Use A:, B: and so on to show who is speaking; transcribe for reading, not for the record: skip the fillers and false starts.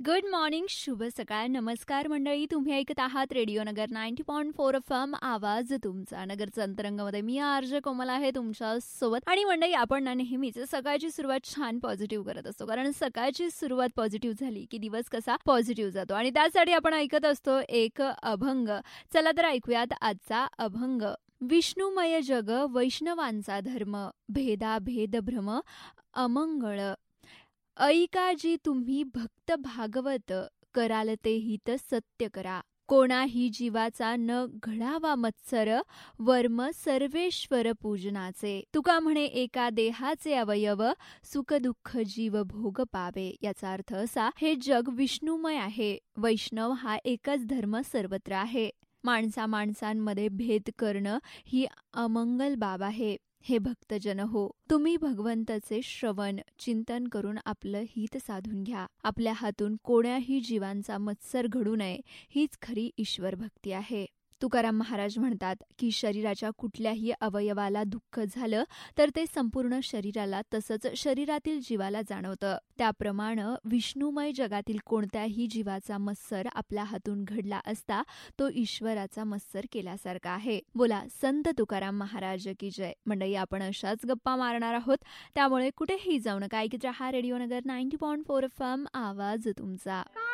A: Good morning, शुभ सकाळ, नमस्कार मंडळी. तुम्ही ऐकत आहात रेडिओ नगर 90.4 FM, आवाज तुमचा. नगरचं अंतरंगामध्ये मी आरजे कोमल आहे तुमच्या सोबत. आणि मंडळी, आपण ना नेहमीच सकाळची सुरुवात छान पॉझिटिव्ह करत असतो, कारण सकाळची सुरुवात पॉझिटिव्ह झाली की दिवस कसा पॉझिटिव्ह जातो. आणि त्यासाठी आपण ऐकत असतो एक अभंग. चला तर ऐकूयात आजचा अभंग. विष्णुमय जग वैष्णवांचा धर्म, भेदाभेद भ्रम अमंगळ. ऐका जी तुम्ही भक्त भागवत, कराल ते हित सत्य करा. कोणाही जीवाचा न घडावा मत्सर, वर्म सर्वेश्वर पूजनाचे. तुका म्हणे एका देहाचे अवयव, सुख दुःख जीव भोग पावे. याचा अर्थ असा, हे जग विष्णुमय आहे. वैष्णव हा एकच धर्म सर्वत्र आहे. माणसांमध्ये भेद करणं ही अमंगल बाब आहे. हे भक्तजन हो, तुम्ही भगवंताचे श्रवण चिंतन करून आपलं हित साधून घ्या. आपल्या हातून कोण्याही जीवांचा मत्सर घडू नये, हीच खरी ईश्वर भक्ती आहे. तुकाराम महाराज म्हणतात की शरीराच्या कुठल्याही अवयवाला दुःख झालं तर ते संपूर्ण शरीराला तसंच शरीरातील जीवाला जाणवतं. त्याप्रमाणे विष्णुमय जगातील कोणत्याही जीवाचा मत्सर आपल्या हातून घडला असता तो ईश्वराचा मत्सर केल्यासारखा आहे. बोला संत तुकाराम महाराज की जय. मंडळी, आपण अशाच गप्पा मारणार आहोत, त्यामुळे कुठेही जाऊ नका. ऐकत रहा रेडिओ नगर 90.4 FM, आवाज तुमचा.